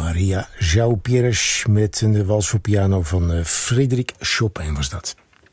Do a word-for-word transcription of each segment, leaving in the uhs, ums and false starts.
Maria João Pires met een wals voor piano van uh, Frédéric Chopin was dat.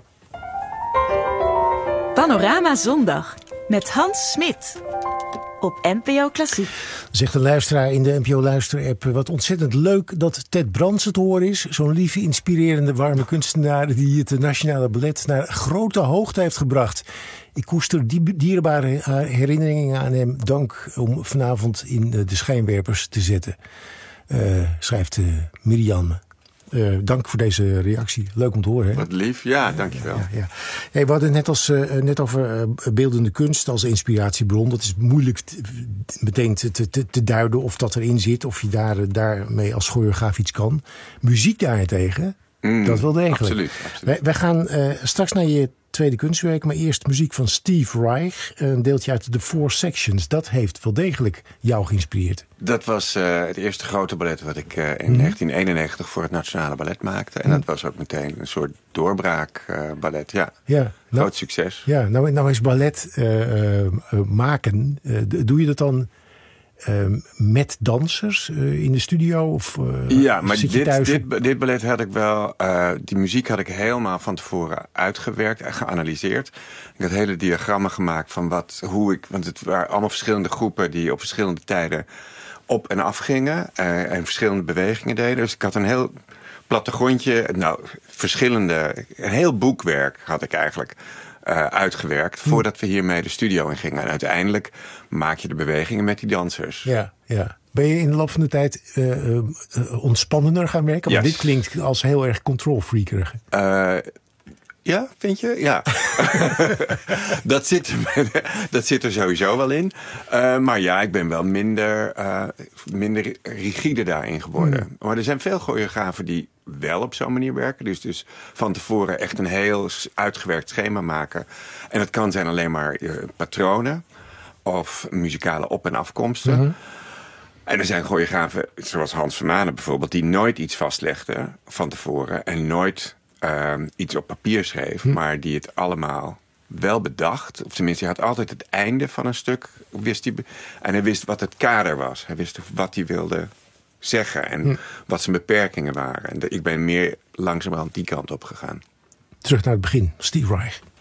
Panorama Zondag met Hans Smit op N P O Klassiek. Zegt een luisteraar in de N P O Luister-app: wat ontzettend leuk dat Ted Brands te horen is. Zo'n lieve, inspirerende, warme kunstenaar die het Nationale Ballet naar grote hoogte heeft gebracht. Ik koester die dierbare herinneringen aan hem. Dank om vanavond in de schijnwerpers te zetten. Uh, schrijft uh, Miriam. Uh, dank voor deze reactie. Leuk om te horen. Hè? Wat lief, ja, dankjewel. Ja, ja. Hey, we hadden het net, als, uh, net over uh, beeldende kunst als inspiratiebron. Dat is moeilijk t- meteen te, te, te duiden of dat erin zit. Of je daar, daarmee als choreograaf iets kan. Muziek daarentegen, mm, dat wel degelijk. Absoluut. absoluut. Wij, wij gaan uh, straks naar je tweede kunstwerk. Maar eerst muziek van Steve Reich. Een deeltje uit The Four Sections. Dat heeft wel degelijk jou geïnspireerd. Dat was uh, het eerste grote ballet wat ik uh, in mm. negentien eenennegentig voor het Nationale Ballet maakte. En mm. dat was ook meteen een soort doorbraak uh, ballet. Ja, ja groot nou, succes. Ja, nou, nou is ballet uh, uh, maken. Uh, doe je dat dan uh, met dansers uh, in de studio? Of uh, ja, maar zit je dit, thuis? dit, dit ballet had ik wel... Uh, die muziek had ik helemaal van tevoren uitgewerkt en geanalyseerd. Ik had hele diagrammen gemaakt van wat, hoe ik... Want het waren allemaal verschillende groepen die op verschillende tijden op en af gingen. Uh, en verschillende bewegingen deden. Dus ik had een heel plattegrondje... Nou, verschillende... Een heel boekwerk had ik eigenlijk uh, uitgewerkt... voordat we hiermee de studio in gingen. En uiteindelijk maak je de bewegingen met die dansers. Ja, ja. Ben je in de loop van de tijd uh, uh, ontspannender gaan werken? Want yes. dit klinkt als heel erg control-freakerig. Uh, ja, vind je? Ja. dat, zit, dat zit er sowieso wel in. Uh, maar ja, ik ben wel minder, uh, minder rigide daarin geworden. Hmm. Maar er zijn veel choreografen die wel op zo'n manier werken. Dus, dus van tevoren echt een heel uitgewerkt schema maken. En dat kan zijn alleen maar uh, patronen of muzikale op- en afkomsten. Mm-hmm. En er zijn choreografen, zoals Hans Vermanen bijvoorbeeld, die nooit iets vastlegden van tevoren en nooit uh, iets op papier schreef, hm. maar die het allemaal wel bedacht. Of tenminste, hij had altijd het einde van een stuk, wist hij, en hij wist wat het kader was. Hij wist wat hij wilde zeggen en hm. wat zijn beperkingen waren. En de, ik ben meer langzamerhand die kant op gegaan. Terug naar het begin, Steve Reich.